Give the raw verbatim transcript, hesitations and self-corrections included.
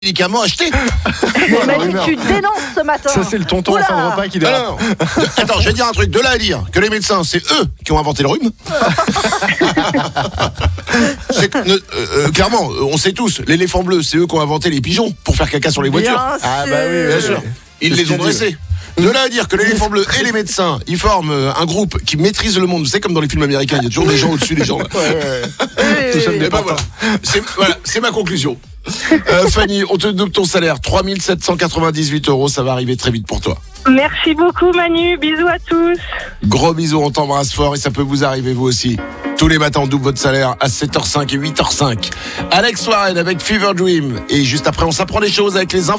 médicaments achetés. Mais Manu, tu dénonces ce matin. Ça, c'est le tonton en fin de repas qui Ah, dérape. non, non. Attends, je vais dire un truc. De là à dire que les médecins, c'est eux qui ont inventé le rhume. C'est que, euh, euh, clairement, on sait tous, l'éléphant bleu, c'est eux qui ont inventé les pigeons pour faire caca sur les voitures. Bien Ah bah oui, Bien oui, sûr. oui. Ils C'est les ce ont qu'il dit, dressés. De là à dire que l'éléphant bleu et les médecins, ils forment euh, un groupe qui maîtrise le monde. C'est comme dans les films américains, il y a toujours des gens au-dessus des gens. Là. Ouais, ouais, ouais. Nous sommes des Et ben voilà, c'est voilà, c'est ma conclusion. Euh, Fanny, on te double ton salaire, trois mille sept cent quatre-vingt-dix-huit euros, ça va arriver très vite pour toi. Merci beaucoup Manu, bisous à tous. Gros bisous, on t'embrasse fort et ça peut vous arriver vous aussi. Tous les matins, on double votre salaire à sept heures cinq et huit heures cinq. Alex Warren avec Fever Dream. Et juste après, on s'apprend les choses avec les infos.